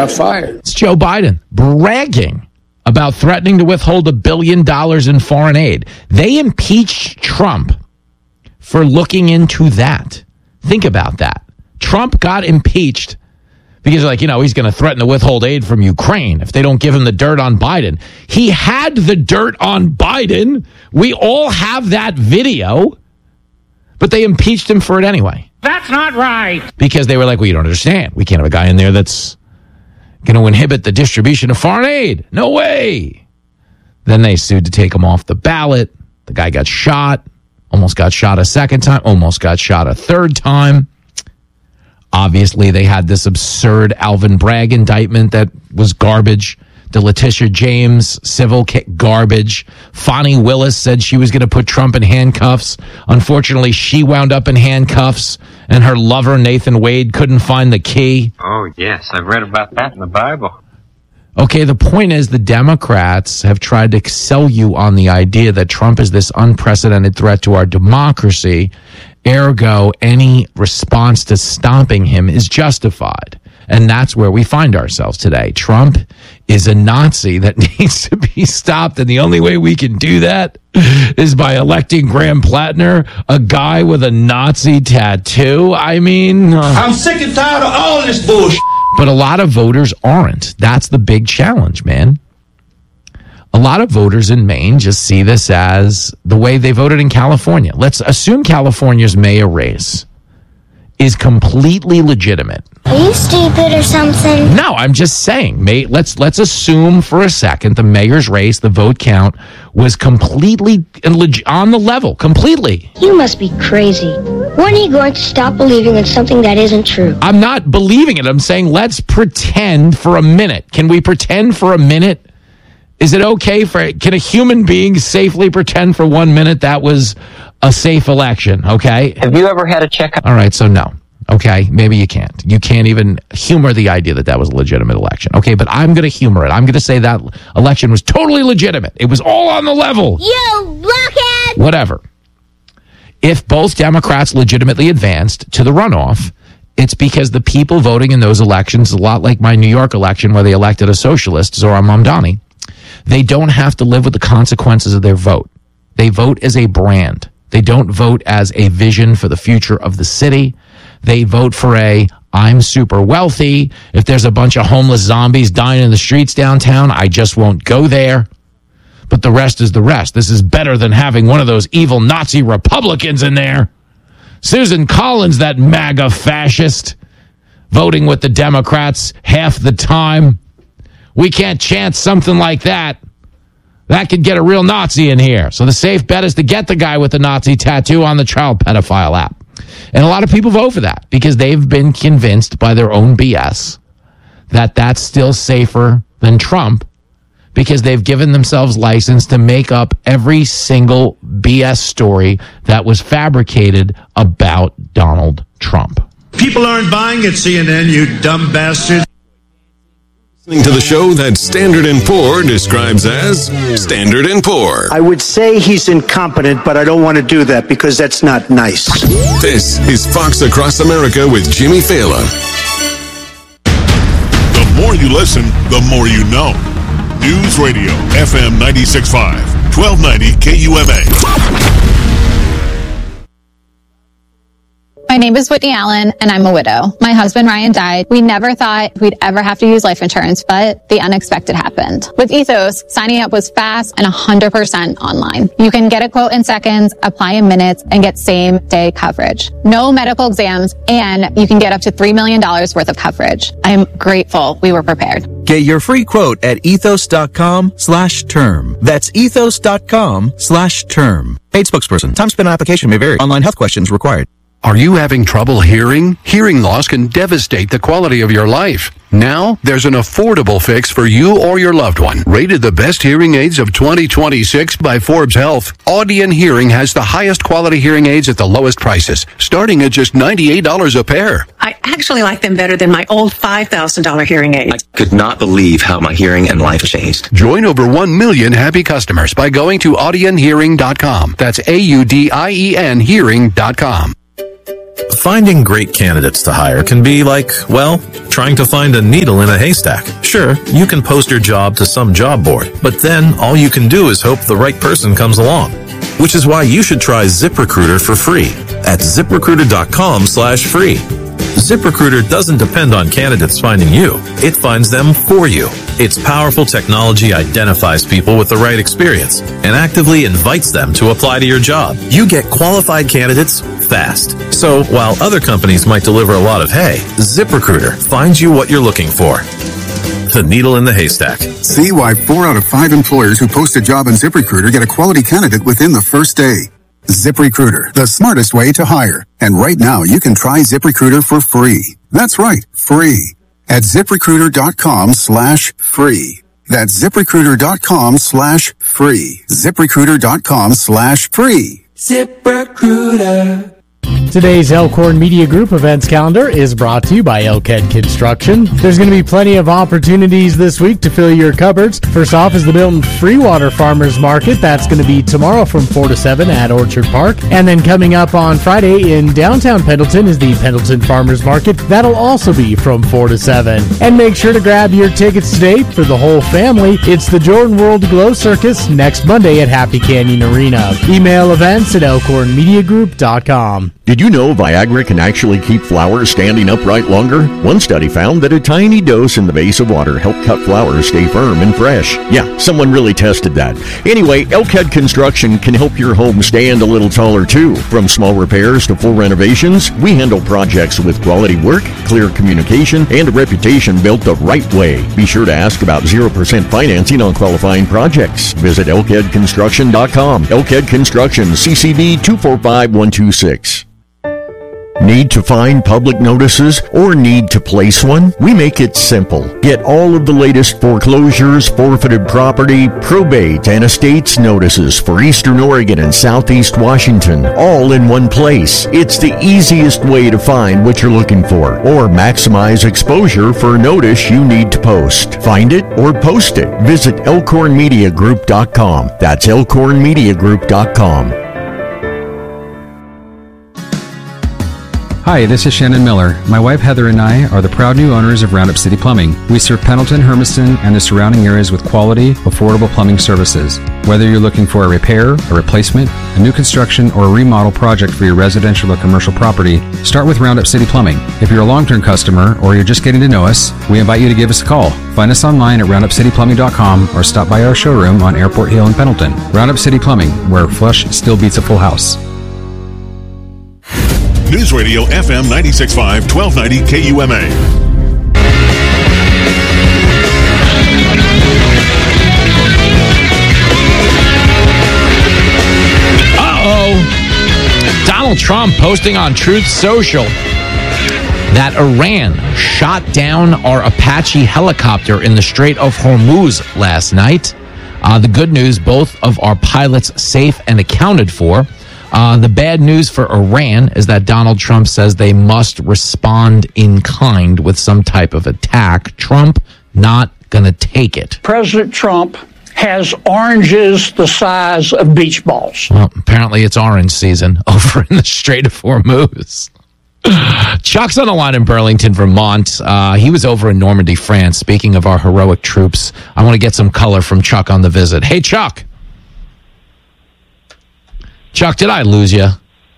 got fired. It's Joe Biden bragging about threatening to withhold $1 billion in foreign aid. They impeached Trump for looking into that. Think about that. Trump got impeached because, he's going to threaten to withhold aid from Ukraine if they don't give him the dirt on Biden. He had the dirt on Biden. We all have that video, but they impeached him for it anyway. That's not right. Because they were like, well, you don't understand. We can't have a guy in there that's going to inhibit the distribution of foreign aid. No way. Then they sued to take him off the ballot. The guy got shot, almost got shot a second time, almost got shot a third time. Obviously, they had this absurd Alvin Bragg indictment that was garbage. The Letitia James civil garbage. Fonnie Willis said she was going to put Trump in handcuffs. Unfortunately, she wound up in handcuffs, and her lover, Nathan Wade, couldn't find the key. Oh, yes. I've read about that in the Bible. Okay, the point is the Democrats have tried to sell you on the idea that Trump is this unprecedented threat to our democracy. Ergo, any response to stopping him is justified. And that's where we find ourselves today. Trump is a Nazi that needs to be stopped. And the only way we can do that is by electing Graham Plattner, a guy with a Nazi tattoo. I'm sick and tired of all this bullshit. But a lot of voters aren't. That's the big challenge, man. A lot of voters in Maine just see this as the way they voted in California. Let's assume California's mayor race is completely legitimate. Are you stupid or something? No, I'm just saying. Let's assume for a second the mayor's race, the vote count, was completely on the level. Completely. You must be crazy. When are you going to stop believing in something that isn't true? I'm not believing it. I'm saying let's pretend for a minute. Can we pretend for a minute? Is it okay can a human being safely pretend for 1 minute that was a safe election? Okay. Have you ever had a checkup? All right. So no. Okay. Maybe you can't. You can't even humor the idea that was a legitimate election. Okay. But I'm going to humor it. I'm going to say that election was totally legitimate. It was all on the level. You blockhead! Whatever. If both Democrats legitimately advanced to the runoff, it's because the people voting in those elections, a lot like my New York election where they elected a socialist, Zohran Mamdani, they don't have to live with the consequences of their vote. They vote as a brand. They don't vote as a vision for the future of the city. They vote for I'm super wealthy. If there's a bunch of homeless zombies dying in the streets downtown, I just won't go there. But the rest is the rest. This is better than having one of those evil Nazi Republicans in there. Susan Collins, that MAGA fascist, voting with the Democrats half the time. We can't chance something like that. That could get a real Nazi in here. So the safe bet is to get the guy with the Nazi tattoo on the child pedophile app. And a lot of people vote for that because they've been convinced by their own BS that that's still safer than Trump because they've given themselves license to make up every single BS story that was fabricated about Donald Trump. People aren't buying at CNN, you dumb bastards. Listening to the show that Standard & Poor describes as Standard & Poor. I would say he's incompetent, but I don't want to do that because that's not nice. This is Fox Across America with Jimmy Fallon. The more you listen, the more you know. News Radio, FM 96.5, 1290 KUMA. My name is Whitney Allen, and I'm a widow. My husband, Ryan, died. We never thought we'd ever have to use life insurance, but the unexpected happened. With Ethos, signing up was fast and 100% online. You can get a quote in seconds, apply in minutes, and get same-day coverage. No medical exams, and you can get up to $3 million worth of coverage. I'm grateful we were prepared. Get your free quote at ethos.com/term. That's ethos.com/term. Paid spokesperson. Time spent on application may vary. Online health questions required. Are you having trouble hearing? Hearing loss can devastate the quality of your life. Now, there's an affordable fix for you or your loved one. Rated the best hearing aids of 2026 by Forbes Health, Audion Hearing has the highest quality hearing aids at the lowest prices, starting at just $98 a pair. I actually like them better than my old $5,000 hearing aids. I could not believe how my hearing and life changed. Join over 1 million happy customers by going to audionhearing.com. That's AUDIEN hearing.com. Finding great candidates to hire can be like, well, trying to find a needle in a haystack. Sure, you can post your job to some job board, but then all you can do is hope the right person comes along. Which is why you should try ZipRecruiter for free at ZipRecruiter.com/free. ZipRecruiter doesn't depend on candidates finding you. It finds them for you. Its powerful technology identifies people with the right experience and actively invites them to apply to your job. You get qualified candidates fast. So while other companies might deliver a lot of hay, ZipRecruiter finds you what you're looking for. The needle in the haystack. See why 4 out of 5 employers who post a job on ZipRecruiter get a quality candidate within the first day. ZipRecruiter, the smartest way to hire. And right now, you can try ZipRecruiter for free. That's right, free. At ZipRecruiter.com/free. That's ZipRecruiter.com/free. ZipRecruiter.com/free. ZipRecruiter. Today's Elkhorn Media Group events calendar is brought to you by Elkhead Construction. There's going to be plenty of opportunities this week to fill your cupboards. First off is the Milton Freewater Farmers Market. That's going to be tomorrow from 4 to 7 at Orchard Park. And then coming up on Friday in downtown Pendleton is the Pendleton Farmers Market. That'll also be from 4 to 7. And make sure to grab your tickets today for the whole family. It's the Jordan World Glow Circus next Monday at Happy Canyon Arena. Email events at elkhornmediagroup.com. Did you know Viagra can actually keep flowers standing upright longer? One study found that a tiny dose in the base of water helped cut flowers stay firm and fresh. Yeah, someone really tested that. Anyway, Elkhead Construction can help your home stand a little taller too. From small repairs to full renovations, we handle projects with quality work, clear communication, and a reputation built the right way. Be sure to ask about 0% financing on qualifying projects. Visit elkheadconstruction.com. Elkhead Construction, CCB 245126. Need to find public notices or need to place one? We make it simple. Get all of the latest foreclosures, forfeited property, probate, and estates notices for Eastern Oregon and Southeast Washington, all in one place. It's the easiest way to find what you're looking for or maximize exposure for a notice you need to post. Find it or post it. Visit elkhornmediagroup.com. That's elkhornmediagroup.com. Hi, this is Shannon Miller. My wife Heather and I are the proud new owners of Roundup City Plumbing. We serve Pendleton, Hermiston, and the surrounding areas with quality, affordable plumbing services. Whether you're looking for a repair, a replacement, a new construction, or a remodel project for your residential or commercial property, start with Roundup City Plumbing. If you're a long-term customer or you're just getting to know us, we invite you to give us a call. Find us online at roundupcityplumbing.com or stop by our showroom on Airport Hill in Pendleton. Roundup City Plumbing, where flush still beats a full house. News Radio FM 96.5, 1290 KUMA. Donald Trump posting on Truth Social that Iran shot down our Apache helicopter in the Strait of Hormuz last night. The good news, both of our pilots safe and accounted for. The bad news for Iran is that Donald Trump says they must respond in kind with some type of attack. Trump not going to take it. President Trump has oranges the size of beach balls. Well, apparently it's orange season over in the Strait of Hormuz. Chuck's on the line in Burlington, Vermont. He was over in Normandy, France. Speaking of our heroic troops, I want to get some color from Chuck on the visit. Hey, Chuck. Chuck, did I lose you?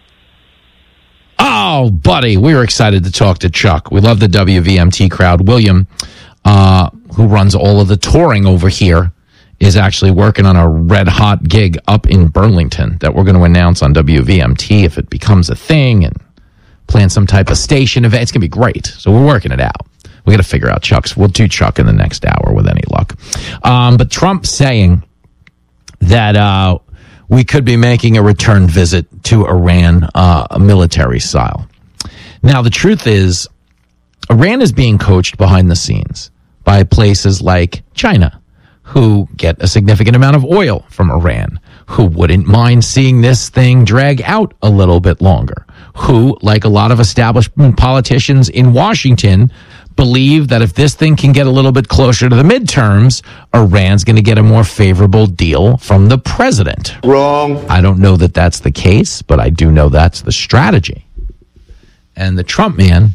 Oh, buddy, we were excited to talk to Chuck. We love the WVMT crowd. William, who runs all of the touring over here, is actually working on a red-hot gig up in Burlington that we're going to announce on WVMT if it becomes a thing, and plan some type of station event. It's going to be great. So we're working it out. We got to figure out Chuck's. We'll do Chuck in the next hour with any luck. But Trump saying that we could be making a return visit to Iran, military style. Now, the truth is, Iran is being coached behind the scenes by places like China, who get a significant amount of oil from Iran, who wouldn't mind seeing this thing drag out a little bit longer, who, like a lot of establishment politicians in Washington, believe that if this thing can get a little bit closer to the midterms, Iran's going to get a more favorable deal from the president. Wrong. I don't know that that's the case, but I do know that's the strategy. And the Trump man,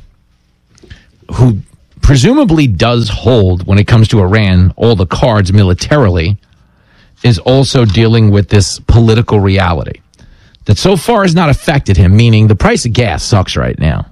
who presumably does hold, when it comes to Iran, all the cards militarily, is also dealing with this political reality that so far has not affected him, meaning the price of gas sucks right now.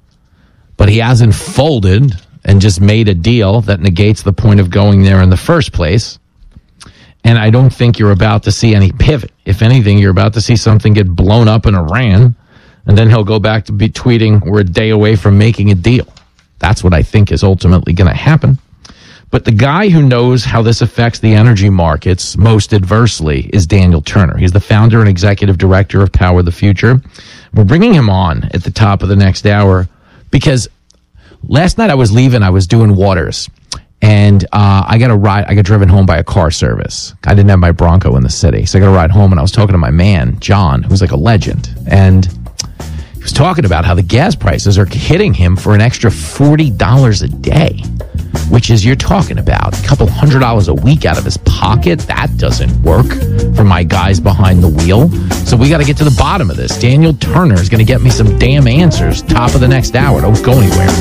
But he hasn't folded and just made a deal that negates the point of going there in the first place. And I don't think you're about to see any pivot. If anything, you're about to see something get blown up in Iran, and then he'll go back to be tweeting, we're a day away from making a deal. That's what I think is ultimately going to happen. But the guy who knows how this affects the energy markets most adversely is Daniel Turner. He's the founder and executive director of Power the Future. We're bringing him on at the top of the next hour because last night I was leaving, I was doing Waters, and I got a ride. I got driven home by a car service. I didn't have my Bronco in the city, so I got a ride home, and I was talking to my man, John, who's like a legend, and he was talking about how the gas prices are hitting him for an extra $40 a day, which is, you're talking about a couple $100 a week out of his pocket. That doesn't work for my guys behind the wheel. So we got to get to the bottom of this. Daniel Turner is going to get me some damn answers. Top of the next hour. Don't go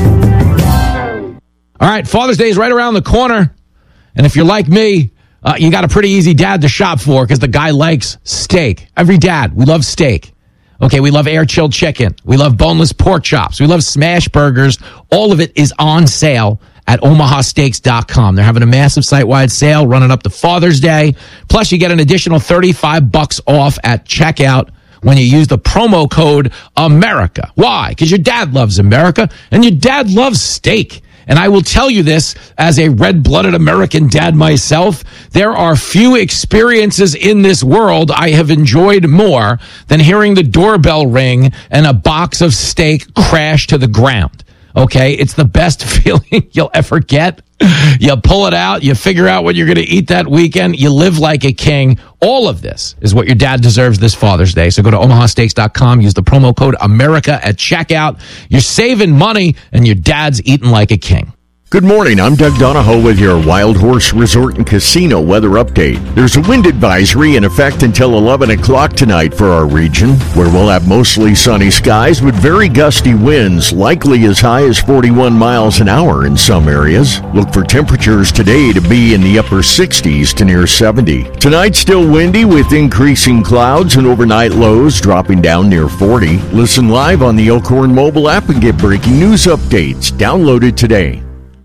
anywhere. All right, Father's Day is right around the corner. And if you're like me, you got a pretty easy dad to shop for because the guy likes steak. Every dad, we love steak. Okay, we love air-chilled chicken. We love boneless pork chops. We love smash burgers. All of it is on sale at omahasteaks.com. They're having a massive site-wide sale running up to Father's Day. Plus, you get an additional $35 off at checkout when you use the promo code America. Why? Because your dad loves America, and your dad loves steak. And I will tell you this, as a red-blooded American dad myself, there are few experiences in this world I have enjoyed more than hearing the doorbell ring and a box of steak crash to the ground. Okay? It's the best feeling you'll ever get. You pull it out, you figure out what you're going to eat that weekend, you live like a king. All of this is what your dad deserves this Father's Day. So go to omahasteaks.com, use the promo code America at checkout. You're saving money, and your dad's eating like a king. Good morning, I'm Doug Donahoe with your Wild Horse Resort and Casino weather update. There's a wind advisory in effect until 11 o'clock tonight for our region, where we'll have mostly sunny skies with very gusty winds, likely as high as 41 miles an hour in some areas. Look for temperatures today to be in the upper 60s to near 70. Tonight still windy with increasing clouds and overnight lows dropping down near 40. Listen live on the Elkhorn mobile app and get breaking news updates. Download it today.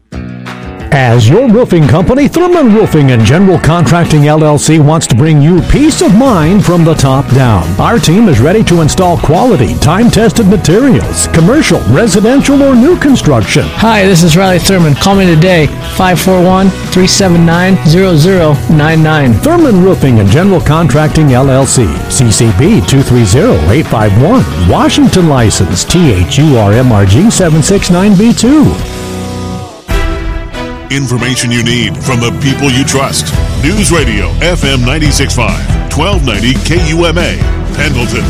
As your roofing company, Thurman Roofing and General Contracting LLC wants to bring you peace of mind from the top down. Our team is ready to install quality, time-tested materials, commercial, residential, or new construction. Hi, this is Riley Thurman. Call me today, 541-379-0099. Thurman Roofing and General Contracting LLC, CCB 230851, Washington license, THURMRG 769B2. Information you need from the people you trust. News Radio, FM 96.5, 1290 KUMA, Pendleton.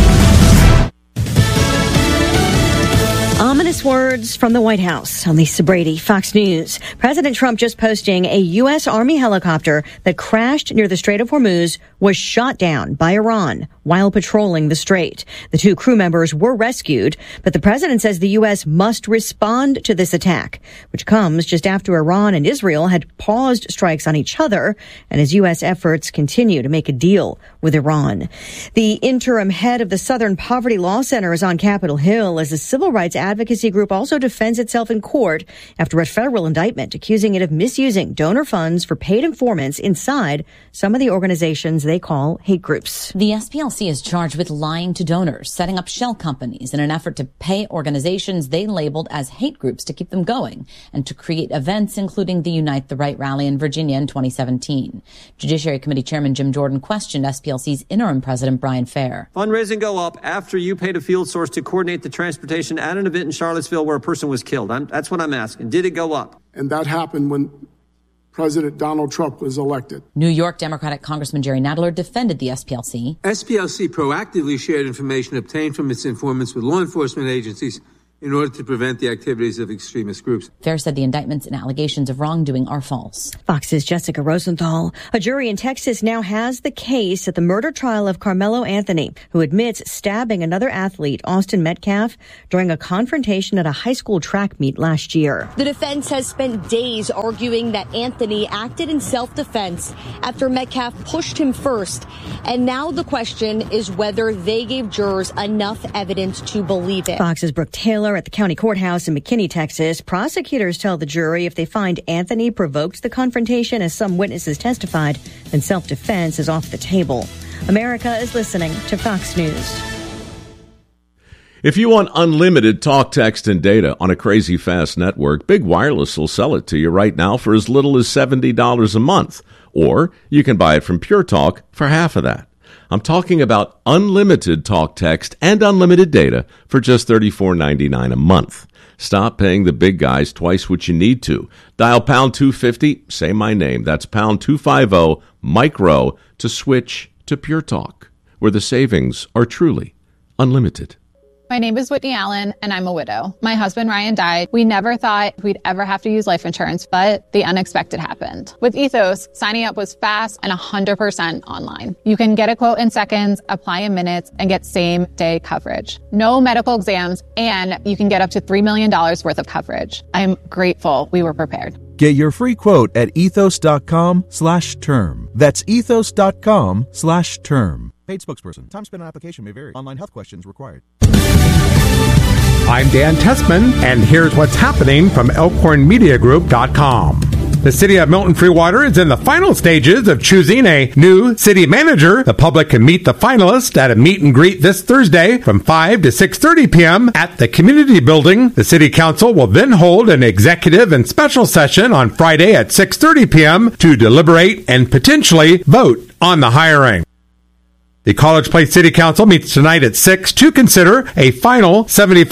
Ominous words from the White House. I'm Lisa Brady, Fox News. President Trump just posting a U.S. Army helicopter that crashed near the Strait of Hormuz was shot down by Iran while patrolling the strait. The two crew members were rescued, but the president says the U.S. must respond to this attack, which comes just after Iran and Israel had paused strikes on each other and as U.S. efforts continue to make a deal with Iran. The interim head of the Southern Poverty Law Center is on Capitol Hill as a civil rights advocacy group also defends itself in court after a federal indictment accusing it of misusing donor funds for paid informants inside some of the organizations they call hate groups. The SPLC is charged with lying to donors, setting up shell companies in an effort to pay organizations they labeled as hate groups to keep them going, and to create events including the Unite the Right rally in Virginia in 2017. Judiciary Committee Chairman Jim Jordan questioned SPLC's interim president Brian Fair. Fundraising go up after you paid a field source to coordinate the transportation at an event in Charlottesville where a person was killed. That's what I'm asking. Did it go up? And that happened when President Donald Trump was elected. New York Democratic Congressman Jerry Nadler defended the SPLC. SPLC proactively shared information obtained from its informants with law enforcement agencies in order to prevent the activities of extremist groups. Fair said the indictments and allegations of wrongdoing are false. Fox's Jessica Rosenthal. A jury in Texas now has the case at the murder trial of Carmelo Anthony, who admits stabbing another athlete, Austin Metcalf, during a confrontation at a high school track meet last year. The defense has spent days arguing that Anthony acted in self-defense after Metcalf pushed him first. And now the question is whether they gave jurors enough evidence to believe it. Fox's Brooke Taylor at the county courthouse in McKinney, Texas. Prosecutors tell the jury if they find Anthony provoked the confrontation, as some witnesses testified, then self-defense is off the table. America is listening to Fox News. If you want unlimited talk, text, and data on a crazy fast network, Big Wireless will sell it to you right now for as little as $70 a month. Or you can buy it from Pure Talk for half of that. I'm talking about unlimited talk, text, and unlimited data for just $34.99 a month. Stop paying the big guys twice what you need to. Dial pound 250, say my name. That's pound 250, micro, to switch to Pure Talk, where the savings are truly unlimited. My name is Whitney Allen, and I'm a widow. My husband, Ryan, died. We never thought we'd ever have to use life insurance, but the unexpected happened. With Ethos, signing up was fast and 100% online. You can get a quote in seconds, apply in minutes, and get same-day coverage. No medical exams, and you can get up to $3 million worth of coverage. I'm grateful we were prepared. Get your free quote at ethos.com/term. That's ethos.com/term. Paid spokesperson. Time spent on application may vary. Online health questions required. I'm Dan Tessman, and here's what's happening from ElkhornMediaGroup.com. The city of Milton Freewater is in the final stages of choosing a new city manager. The public can meet the finalists at a meet and greet this Thursday from 5 to 6:30 p.m. at the community building. The city council will then hold an executive and special session on Friday at 6:30 p.m. to deliberate and potentially vote on the hiring. The College Place City Council meets tonight at 6 to consider a final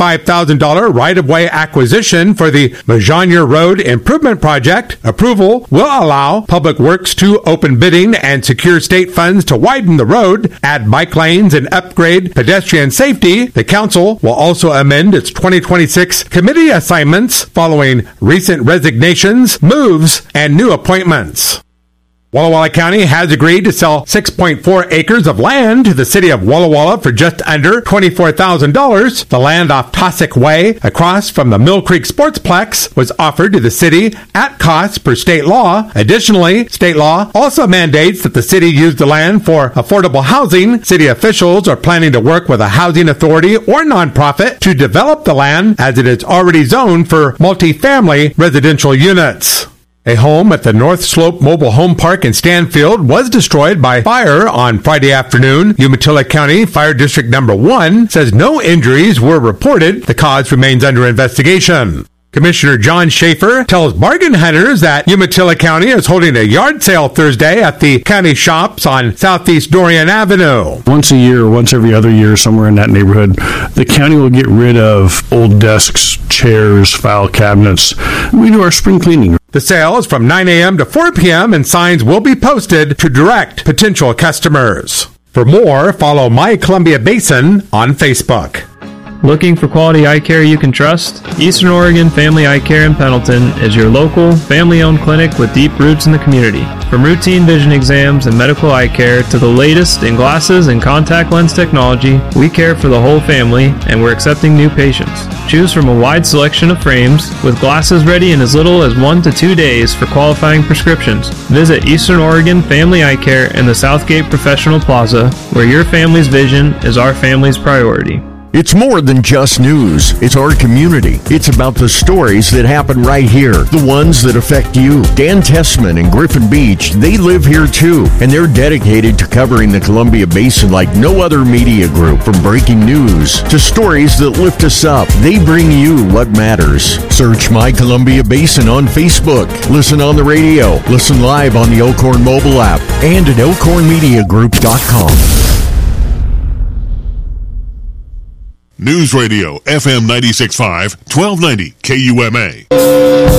$75,000 right-of-way acquisition for the Majonier Road Improvement Project. Approval will allow Public Works to open bidding and secure state funds to widen the road, add bike lanes, and upgrade pedestrian safety. The council will also amend its 2026 committee assignments following recent resignations, moves, and new appointments. Walla Walla County has agreed to sell 6.4 acres of land to the city of Walla Walla for just under $24,000. The land off Tosick Way, across from the Mill Creek Sportsplex, was offered to the city at cost per state law. Additionally, state law also mandates that the city use the land for affordable housing. City officials are planning to work with a housing authority or nonprofit to develop the land, as it is already zoned for multifamily residential units. A home at the North Slope Mobile Home Park in Stanfield was destroyed by fire on Friday afternoon. Umatilla County Fire District Number 1 says no injuries were reported. The cause remains under investigation. Commissioner John Schaefer tells bargain hunters that Umatilla County is holding a yard sale Thursday at the county shops on Southeast Dorian Avenue. Once a year, or once every other year, somewhere in that neighborhood, the county will get rid of old desks, chairs, file cabinets. We do our spring cleaning. The sale is from 9 a.m. to 4 p.m. and signs will be posted to direct potential customers. For more, follow My Columbia Basin on Facebook. Looking for quality eye care you can trust? Eastern Oregon Family Eye Care in Pendleton is your local, family-owned clinic with deep roots in the community. From routine vision exams and medical eye care to the latest in glasses and contact lens technology, we care for the whole family, and we're accepting new patients. Choose from a wide selection of frames, with glasses ready in as little as 1 to 2 days for qualifying prescriptions. Visit Eastern Oregon Family Eye Care in the Southgate Professional Plaza, where your family's vision is our family's priority. It's more than just news. It's our community. It's about the stories that happen right here, the ones that affect you. Dan Tessman and Griffin Beach, they live here too, and they're dedicated to covering the Columbia Basin like no other media group. From breaking news to stories that lift us up, they bring you what matters. Search My Columbia Basin on Facebook. Listen on the radio. Listen live on the Elkhorn mobile app and at ElkhornMediaGroup.com. News Radio, FM 96.5, 1290 KUMA.